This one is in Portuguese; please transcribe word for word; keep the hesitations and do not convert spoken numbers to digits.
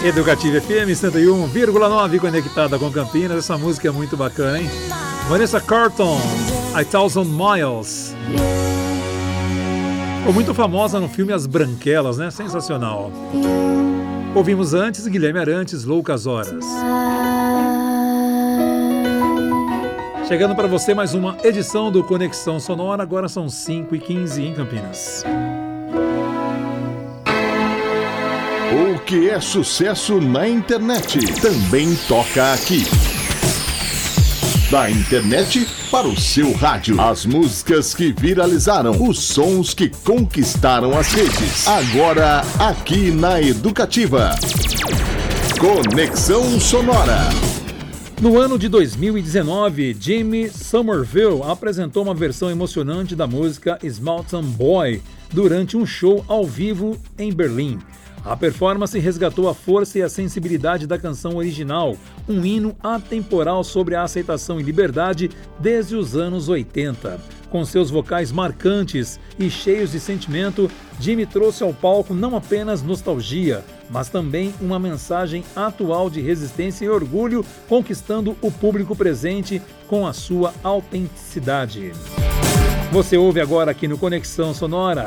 Educativa F M cento e um vírgula nove, conectada com Campinas. Essa música é muito bacana, hein? Vanessa Carlton, A Thousand Miles. Ficou muito famosa no filme As Branquelas, né? Sensacional. Ouvimos antes Guilherme Arantes, Loucas Horas. Chegando para você mais uma edição do Conexão Sonora. Agora são cinco e quinze em Campinas. O que é sucesso na internet também toca aqui. Da internet para o seu rádio. As músicas que viralizaram, os sons que conquistaram as redes. Agora aqui na Educativa. Conexão Sonora. No ano de dois mil e dezenove, Jimmy Somerville apresentou uma versão emocionante da música Small Town Boy durante um show ao vivo em Berlim. A performance resgatou a força e a sensibilidade da canção original, um hino atemporal sobre a aceitação e liberdade desde os anos oitenta. Com seus vocais marcantes e cheios de sentimento, Jimmy trouxe ao palco não apenas nostalgia, mas também uma mensagem atual de resistência e orgulho, conquistando o público presente com a sua autenticidade. Você ouve agora aqui no Conexão Sonora